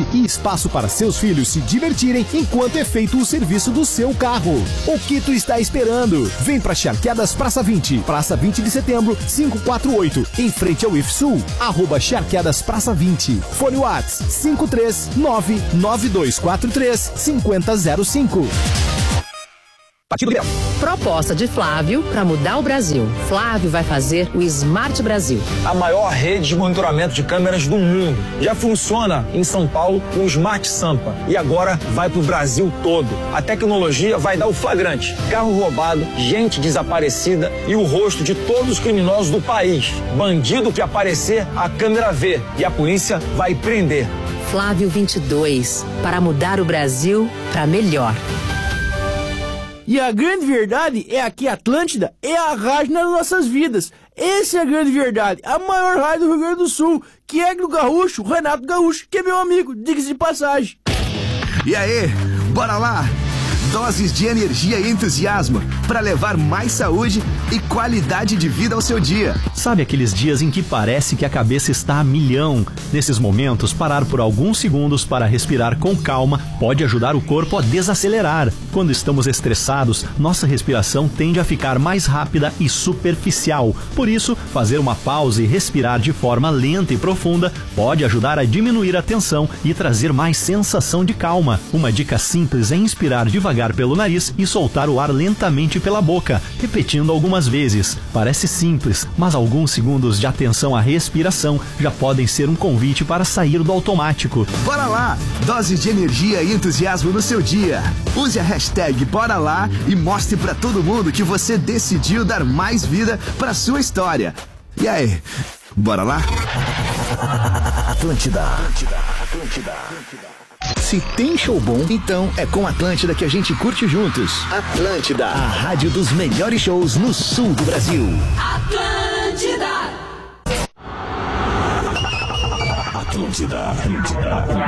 qualidade e espaço para seus filhos se divertirem enquanto é feito o serviço do seu carro. O que tu está esperando? Vem para Charqueadas Praça 20, Praça 20 de Setembro, 548, em frente ao IFSUL, @Charqueadas Praça 20. Fone WhatsApp 53992435005. Partido Liberal. Proposta de Flávio para mudar o Brasil. Flávio vai fazer o Smart Brasil. A maior rede de monitoramento de câmeras do mundo. Já funciona em São Paulo com o Smart Sampa. E agora vai pro Brasil todo. A tecnologia vai dar o flagrante. Carro roubado, gente desaparecida e o rosto de todos os criminosos do país. Bandido que aparecer, a câmera vê. E a polícia vai prender. Flávio 22. Para mudar o Brasil para melhor. E a grande verdade é que Atlântida é a rádio nas nossas vidas. Essa é a grande verdade. A maior rádio do Rio Grande do Sul, que é do Gaúcho, Renato Gaúcho, que é meu amigo, diga-se de passagem. E aí, bora lá? Doses de energia e entusiasmo para levar mais saúde e qualidade de vida ao seu dia. Sabe aqueles dias em que parece que a cabeça está a milhão? Nesses momentos, parar por alguns segundos para respirar com calma pode ajudar o corpo a desacelerar. Quando estamos estressados, nossa respiração tende a ficar mais rápida e superficial. Por isso, fazer uma pausa e respirar de forma lenta e profunda pode ajudar a diminuir a tensão e trazer mais sensação de calma. Uma dica simples é inspirar devagar pelo nariz e soltar o ar lentamente pela boca, repetindo algumas vezes. Parece simples, mas alguns segundos de atenção à respiração já podem ser um convite para sair do automático. Bora lá! Doses de energia e entusiasmo no seu dia. Use a hashtag Bora Lá e mostre para todo mundo que você decidiu dar mais vida para sua história. E aí, bora lá? Atlântida. Se tem show bom, então é com Atlântida que a gente curte juntos. Atlântida, a rádio dos melhores shows no sul do Brasil. Atlântida.